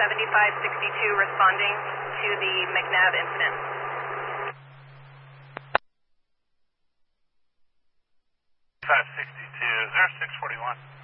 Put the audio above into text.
7562 responding to the McNabb incident. 562, 0641.